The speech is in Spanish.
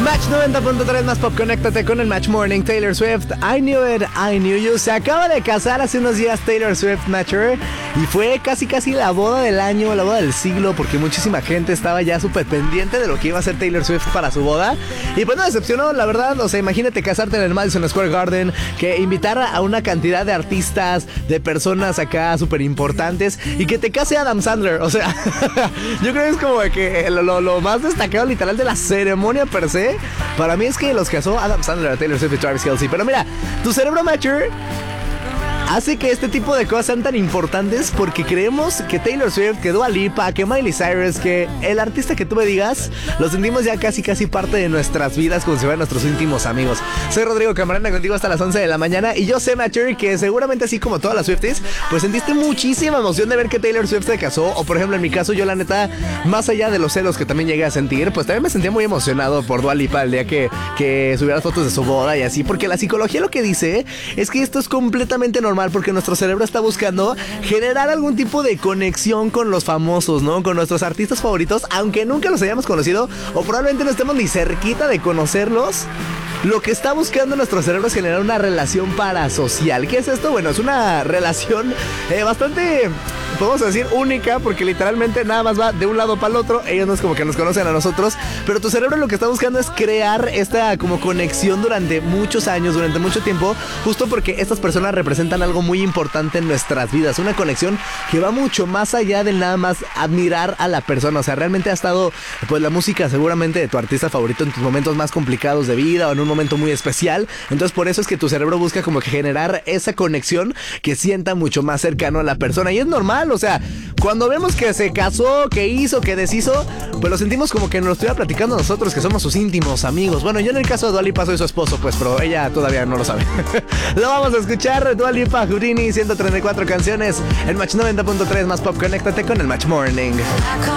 Match 90.3 más pop, conéctate con el Match Morning. Taylor Swift, I Knew It, I Knew You. Se acaba de casar hace unos días Taylor Swift, Matcher, y fue casi la boda del año, la boda del siglo, porque muchísima gente estaba ya súper pendiente de lo que iba a hacer Taylor Swift para su boda. Y pues no decepcionó, la verdad. O sea, imagínate casarte en el Madison Square Garden, que invitar a una cantidad de artistas, de personas acá súper importantes, y que te case Adam Sandler. O sea, yo creo que es como que lo más destacado literal de la ceremonia per se. Para mí es que los casó Adam Sandler, a Taylor Swift y Travis Kelce. Pero mira, tu cerebro Matcher hace que este tipo de cosas sean tan importantes porque creemos que Taylor Swift, que Dua Lipa, que Miley Cyrus, que el artista que tú me digas, lo sentimos ya casi parte de nuestras vidas, como si fueran nuestros íntimos amigos. Soy Rodrigo Camarena, contigo hasta las 11 de la mañana, y yo sé, Matcher, que seguramente así como todas las Swifties, pues sentiste muchísima emoción de ver que Taylor Swift se casó. O por ejemplo en mi caso, yo la neta, más allá de los celos que también llegué a sentir, pues también me sentía muy emocionado por Dua Lipa el día que subiera las fotos de su boda y así, porque la psicología lo que dice es que esto es completamente normal, porque nuestro cerebro está buscando generar algún tipo de conexión con los famosos, ¿no? Con nuestros artistas favoritos, aunque nunca los hayamos conocido o probablemente no estemos ni cerquita de conocerlos. Lo que está buscando nuestro cerebro es generar una relación parasocial. ¿Qué es esto? Bueno, es una relación bastante, podemos decir, única, porque literalmente nada más va de un lado para el otro. Ellos no es como que nos conocen a nosotros, pero tu cerebro lo que está buscando es crear esta como conexión durante muchos años, durante mucho tiempo, justo porque estas personas representan algo muy importante en nuestras vidas. Una conexión que va mucho más allá de nada más admirar a la persona. O sea, realmente ha estado, pues, la música seguramente de tu artista favorito en tus momentos más complicados de vida o en un momento muy especial. Entonces por eso es que tu cerebro busca como que generar esa conexión que sienta mucho más cercano a la persona. Y es normal, o sea, cuando vemos que se casó, que hizo, que deshizo, pues lo sentimos como que nos lo estuviera platicando a nosotros, que somos sus íntimos amigos. Bueno, yo en el caso de Dua Lipa soy su esposo, pues, pero ella todavía no lo sabe. Lo vamos a escuchar, Dua Lipa, Houdini, 134 canciones, el Match 90.3 más pop, conéctate con el Match Morning.